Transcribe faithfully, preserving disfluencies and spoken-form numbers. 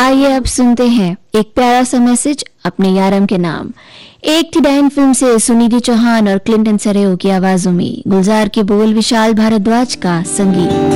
आइए अब सुनते हैं एक प्यारा सा मैसेज अपने यारम के नाम। एक थी डाइन फिल्म से सुनिधि चौहान और क्लिंटन सरेओ की आवाजों में, गुलजार के बोल, विशाल भारद्वाज का संगीत।